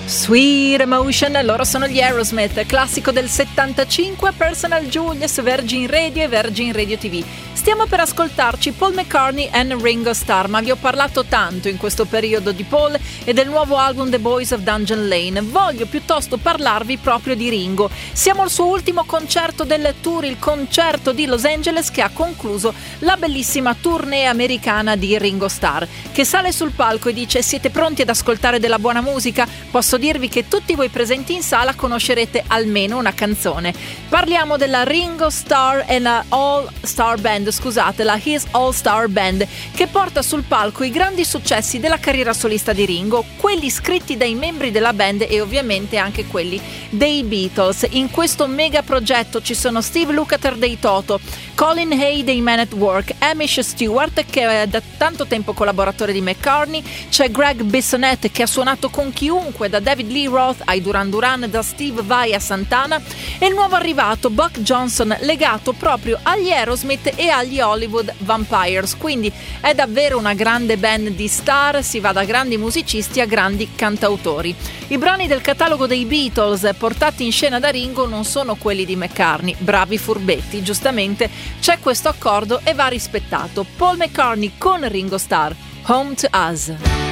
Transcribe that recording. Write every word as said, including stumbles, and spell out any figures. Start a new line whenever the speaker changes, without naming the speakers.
Sweet Emotion, loro sono gli Aerosmith, classico del settantacinque, Personal Julius, Virgin Radio e Virgin Radio ti vu. Stiamo per ascoltarci Paul McCartney e Ringo Starr, ma vi ho parlato tanto in questo periodo di Paul e del nuovo album The Boys of Dungeon Lane. Voglio piuttosto parlarvi proprio di Ringo. Siamo al suo ultimo concerto del tour, il concerto di Los Angeles, che ha concluso la bellissima tournée americana di Ringo Starr, che sale sul palco e dice: siete pronti ad ascoltare della buona musica? Posso dirvi che tutti voi presenti in sala conoscerete almeno una canzone. Parliamo della Ringo Starr e la All Star Band, scusate, la His All Star Band, che porta sul palco i grandi successi della carriera solista di Ringo, quelli scritti dai membri della band e ovviamente anche quelli dei Beatles. In questo mega progetto ci sono Steve Lukather dei Toto, Colin Hay dei Man at Work, Hamish Stewart, che è da tanto tempo collaboratore di McCartney, c'è Greg Bissonette, che ha suonato con chiunque, da David Lee Roth ai Duran Duran, da Steve Vai a Santana, e il nuovo arrivato Buck Johnson, legato proprio agli Aerosmith e agli Hollywood Vampires. Quindi è davvero una grande band di star, si va da grandi musicisti a grandi cantautori. I brani del catalogo dei Beatles portati in scena da Ringo non sono quelli di McCartney, bravi furbetti, giustamente c'è questo accordo e va rispettato. Paul McCartney con Ringo Starr, Home to Us.